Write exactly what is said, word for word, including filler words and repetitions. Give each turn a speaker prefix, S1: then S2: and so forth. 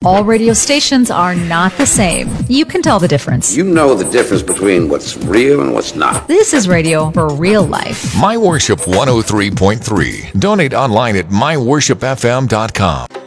S1: All radio stations are not the same. You can tell the difference.
S2: You know the difference between what's real and what's not.
S1: This is radio for real life.
S3: My Worship one oh three point three. Donate online at my worship f m dot com.